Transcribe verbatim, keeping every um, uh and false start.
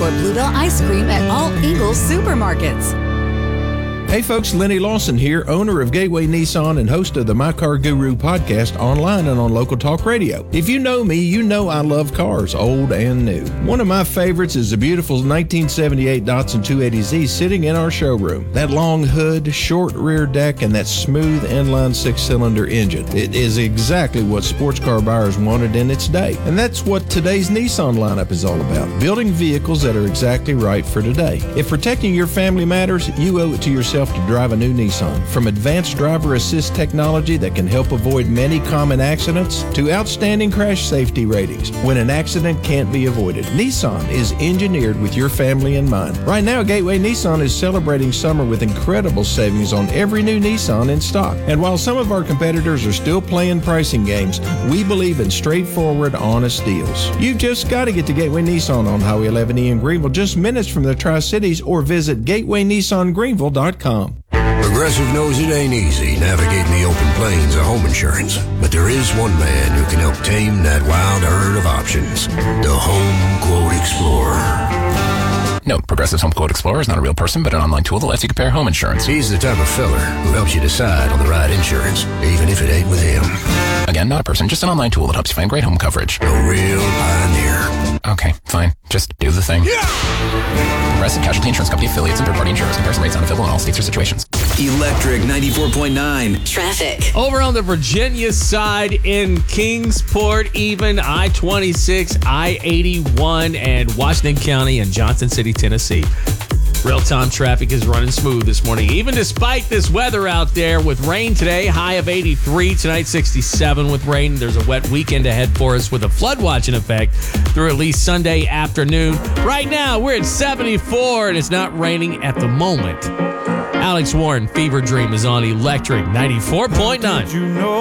or Bluebell ice cream at all Ingles supermarkets. Hey folks, Lenny Lawson here, owner of Gateway Nissan and host of the My Car Guru podcast online and on Local Talk Radio. If you know me, you know I love cars, old and new. One of my favorites is the beautiful nineteen seventy-eight Datsun two eighty Z sitting in our showroom. That long hood, short rear deck, and that smooth inline six-cylinder engine. It is exactly what sports car buyers wanted in its day. And that's what today's Nissan lineup is all about, building vehicles that are exactly right for today. If protecting your family matters, you owe it to yourself to drive a new Nissan. From advanced driver assist technology that can help avoid many common accidents to outstanding crash safety ratings when an accident can't be avoided, Nissan is engineered with your family in mind. Right now, Gateway Nissan is celebrating summer with incredible savings on every new Nissan in stock. And while some of our competitors are still playing pricing games, we believe in straightforward, honest deals. You've just got to get to Gateway Nissan on Highway eleven E in Greenville, just minutes from the Tri-Cities, or visit gateway nissan greenville dot com. Progressive knows it ain't easy navigating the open plains of home insurance, but there is one man who can help tame that wild herd of options. The Home Quote Explorer. No, Progressive's Home Quote Explorer is not a real person, but an online tool that lets you compare home insurance. He's the type of fella who helps you decide on the right insurance, even if it ain't with him. Again, not a person, just an online tool that helps you find great home coverage. A real pioneer. Okay, fine. Just do the thing. Yeah! Progressive Casualty Insurance Company affiliates and third-party insurers. Comparison rates not available in all states or situations. Electric ninety-four point nine. Traffic. Over on the Virginia side in Kingsport, even I twenty-six, I eighty-one, and Washington County and Johnson City, Tennessee. Real-time traffic is running smooth this morning, even despite this weather out there with rain today. High of eighty-three, tonight sixty-seven with rain. There's a wet weekend ahead for us with a flood watch in effect through at least Sunday afternoon. Right now, we're at seventy-four, and it's not raining at the moment. Alex Warren, Fever Dream is on Electric ninety-four point nine.